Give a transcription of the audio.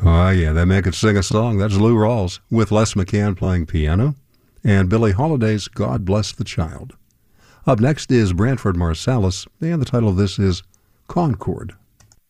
Oh, yeah, that man could sing a song. That's Lou Rawls with Les McCann playing piano and Billie Holiday's God Bless the Child. Up next is Branford Marsalis, and the title of this is Concord.